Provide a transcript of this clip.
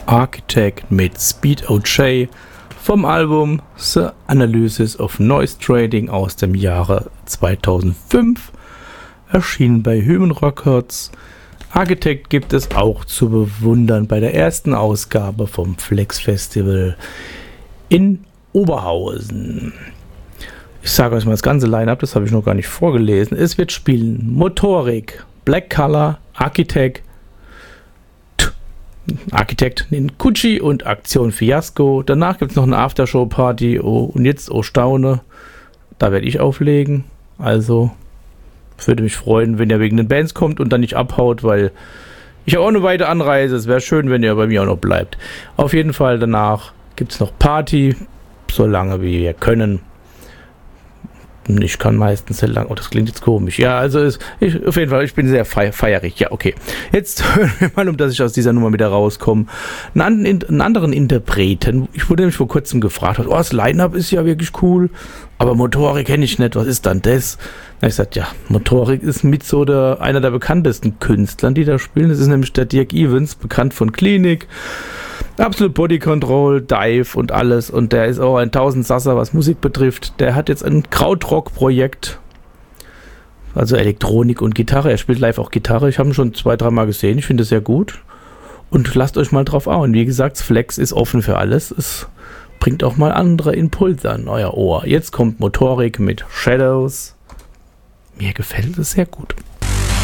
Architect mit Speed OJ vom Album The Analysis of Noise Trading aus dem Jahre 2005, erschienen bei Human Records. Architect gibt es auch zu bewundern bei der ersten Ausgabe vom Flex Festival in Oberhausen. Ich sage euch mal das ganze Line-Up, das habe ich noch gar nicht vorgelesen. Es wird spielen Motorik, Black Color, Architect, Ninkuchi und Aktion Fiasco. Danach gibt es noch eine Aftershow-Party. Und jetzt, Staune, da werde ich auflegen. Also, würde mich freuen, wenn ihr wegen den Bands kommt und dann nicht abhaut, weil ich habe auch eine weite Anreise. Es wäre schön, wenn ihr bei mir auch noch bleibt. Auf jeden Fall, danach gibt es noch Party, so lange wie wir können. Ich kann meistens sehr lang. Oh, das klingt jetzt komisch. Ja, also auf jeden Fall, ich bin sehr feierig. Ja, okay. Jetzt hören wir mal, dass ich aus dieser Nummer wieder rauskomme. Einen anderen Interpreten. Ich wurde nämlich vor kurzem gefragt, das Line-Up ist ja wirklich cool, aber Motorik kenne ich nicht. Was ist dann das? Da habe ich gesagt, ja, Motorik ist mit so einer der bekanntesten Künstlern, die da spielen. Das ist nämlich der Dirk Evans, bekannt von Klinik. Absolute Body Control, Dive und alles. Und der ist auch ein Tausendsasser, was Musik betrifft. Der hat jetzt ein Krautrock-Projekt. Also Elektronik und Gitarre. Er spielt live auch Gitarre. Ich habe ihn schon 2-3 Mal gesehen. Ich finde es sehr gut. Und lasst euch mal drauf an. Wie gesagt, Flex ist offen für alles. Es bringt auch mal andere Impulse an euer Ohr. Jetzt kommt Motorik mit Shadows. Mir gefällt es sehr gut.